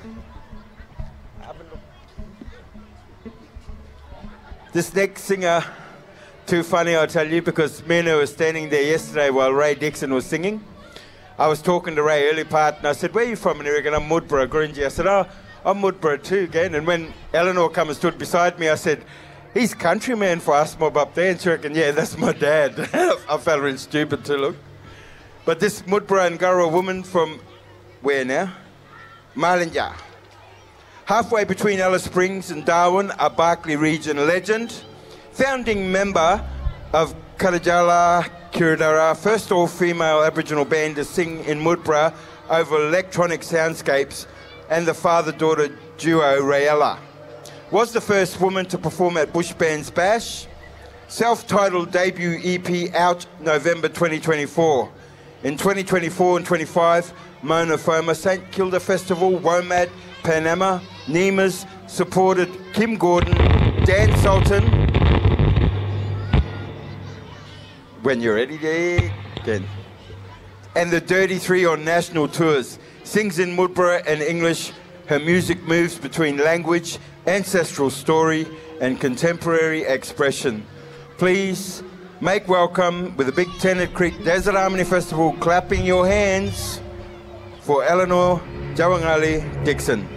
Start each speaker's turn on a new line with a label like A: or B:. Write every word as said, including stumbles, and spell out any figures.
A: This next singer, too funny, I'll tell you, because me and her were standing there yesterday while Ray Dixon was singing. I was talking to Ray early part, and I said, where are you from? And he reckon, I'm Mudborough, Gurindji. I said, oh, I'm Mudborough too, again. And when Eleanor come and stood beside me, I said, he's countryman for us mob up there. And she reckon, yeah, that's my dad. I felt really stupid too, look. But this Mudborough and Gurra woman from, where now? Malinja. Halfway between Alice Springs and Darwin, a Barkly region legend, founding member of Kadajala Kiradara, first all-female Aboriginal band to sing in Mudborough over electronic soundscapes, and the father-daughter duo Rayella. Was the first woman to perform at Bush Band's Bash. Self-titled debut E P out November twenty twenty-four. In twenty twenty-four and twenty-five, Mona Foma, Saint Kilda Festival, WOMAD, Panama, Nemas supported Kim Gordon, Dan Sultan. When you're ready, there, again. And the Dirty Three on national tours. Sings in Mudborough and English. Her music moves between language, ancestral story, and contemporary expression. Please make welcome with the big Tennant Creek Desert Harmony Festival, clapping your hands for Eleanor Jawangali Dixon.